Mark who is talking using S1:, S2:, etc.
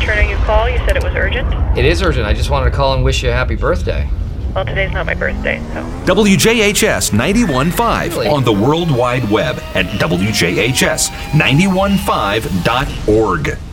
S1: returning your call. You said it was urgent?
S2: It is urgent. I just wanted to call and wish you a happy birthday.
S1: Well, today's not my birthday, so...
S3: WJHS 91.5 on the World Wide Web at WJHS915.org.